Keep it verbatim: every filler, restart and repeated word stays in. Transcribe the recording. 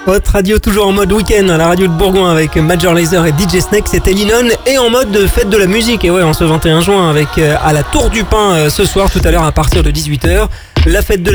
Votre radio toujours en mode week-end, à la radio de Bourgoin avec Major Lazer et D J Snake, c'était Linon, et en mode fête de la musique, et ouais, en ce vingt et un juin avec euh, à la Tour du Pin euh, ce soir, tout à l'heure à partir de dix-huit heures, la fête de la